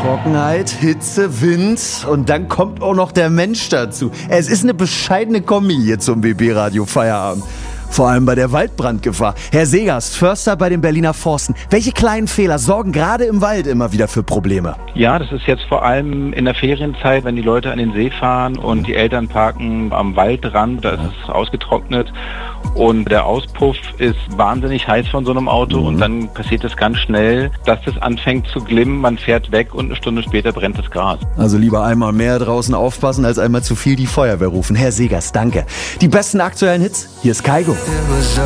Trockenheit, Hitze, Wind und dann kommt auch noch der Mensch dazu. Es ist eine bescheidene Kombi hier zum BB Radio Feierabend. Vor allem bei der Waldbrandgefahr. Herr Segast, Förster bei den Berliner Forsten. Welche kleinen Fehler sorgen gerade im Wald immer wieder für Probleme? Ja, das ist jetzt vor allem in der Ferienzeit, wenn die Leute an den See fahren und die Eltern parken am Waldrand, da ist es ausgetrocknet und der Auspuff ist wahnsinnig heiß von so einem Auto und dann passiert es ganz schnell, dass es anfängt zu glimmen, man fährt weg und eine Stunde später brennt das Gras. Also lieber einmal mehr draußen aufpassen, als einmal zu viel die Feuerwehr rufen. Herr Segast, danke. Die besten aktuellen Hits, hier ist Kaigo.